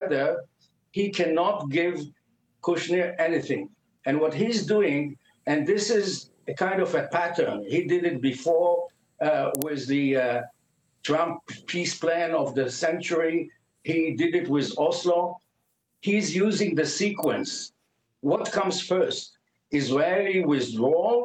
together, he cannot give Kushner anything. And what he's doing, and this is a kind of a pattern, he did it before with the Trump peace plan of the century. He did it with Oslo. He's using the sequence. What comes first? Israeli withdrawal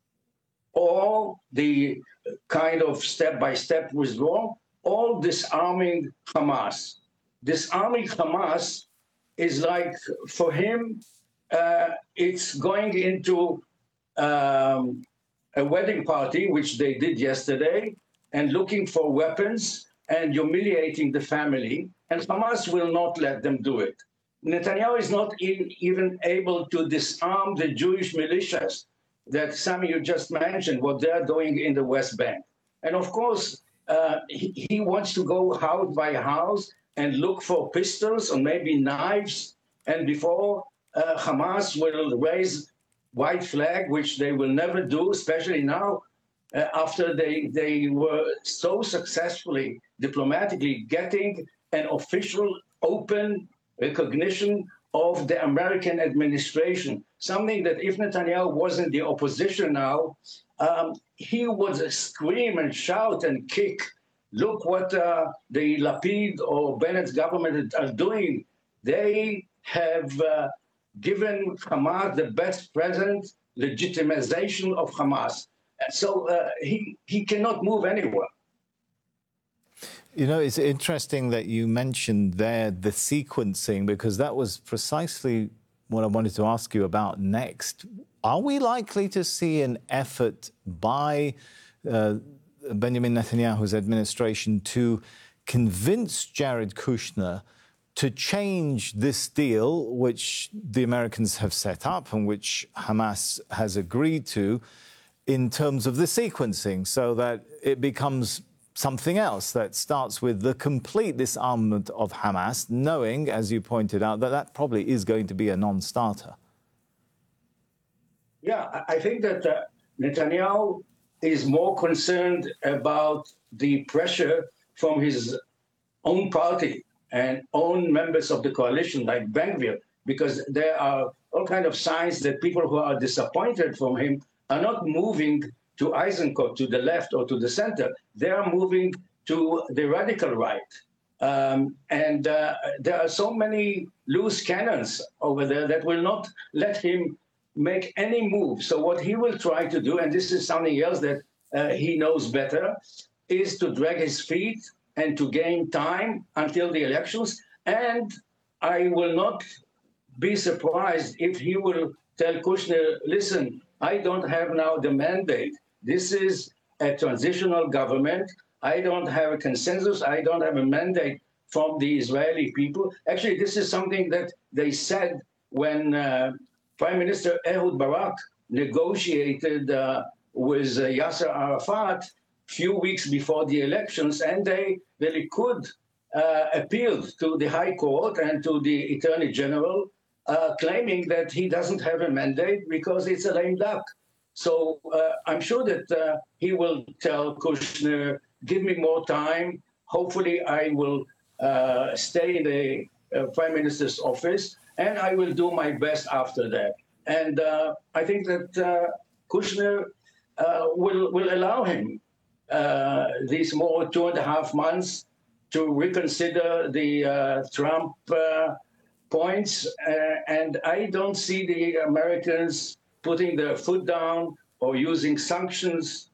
or the kind of step-by-step withdrawal, or disarming Hamas? Disarming Hamas is like, for him, it's going into a wedding party, which they did yesterday, and looking for weapons and humiliating the family, and Hamas will not let them do it. Netanyahu is not even able to disarm the Jewish militias that Sami, you just mentioned, what they're doing in the West Bank. And of course, he wants to go house by house and look for pistols or maybe knives, and before Hamas will raise white flag, which they will never do, especially now, after they were so successfully, diplomatically getting an official, open recognition of the American administration, something that if Netanyahu wasn't the opposition now, he would scream and shout and kick. Look what the Lapid or Bennett's government are doing. They have given Hamas the best present legitimization of Hamas. So he cannot move anywhere. You know, it's interesting that you mentioned there the sequencing, because that was precisely what I wanted to ask you about next. Are we likely to see an effort by Benjamin Netanyahu's administration to convince Jared Kushner to change this deal, which the Americans have set up and which Hamas has agreed to, in terms of the sequencing, so that it becomes something else that starts with the complete disarmament of Hamas, knowing, as you pointed out, that that probably is going to be a non-starter? Yeah, I think that Netanyahu is more concerned about the pressure from his own party and own members of the coalition, like Ben-Gvir, because there are all kinds of signs that people who are disappointed from him are not moving to Eisenkot, to the left or to the center. They are moving to the radical right. And there are so many loose cannons over there that will not let him make any move. So what he will try to do, and this is something else that he knows better, is to drag his feet and to gain time until the elections. And I will not be surprised if he will tell Kushner, listen, I don't have now the mandate. This is a transitional government. I don't have a consensus. I don't have a mandate from the Israeli people. Actually, this is something that they said when Prime Minister Ehud Barak negotiated with Yasser Arafat a few weeks before the elections, and the Likud appealed to the High Court and to the Attorney General, claiming that he doesn't have a mandate because it's a lame duck. So I'm sure that he will tell Kushner, give me more time. Hopefully I will stay in the Prime Minister's office, and I will do my best after that. And I think that Kushner will allow him these more 2.5 months to reconsider the Trump points. And I don't see the Americans putting their foot down or using sanctions.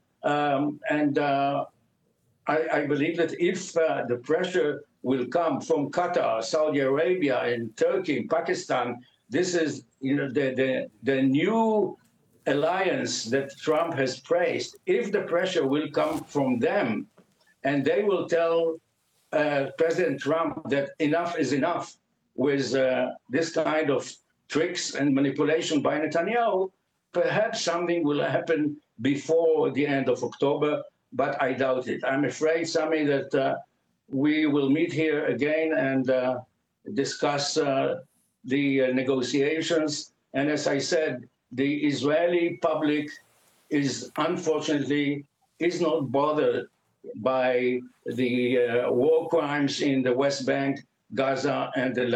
I believe that if the pressure will come from Qatar, Saudi Arabia, and Turkey, Pakistan, this is the new alliance that Trump has praised. If the pressure will come from them, and they will tell President Trump that enough is enough with this kind of tricks and manipulation by Netanyahu, perhaps something will happen before the end of October, but I doubt it. I'm afraid, Sami, that we will meet here again and discuss the negotiations. And as I said, the Israeli public is unfortunately not bothered by the war crimes in the West Bank, Gaza, and the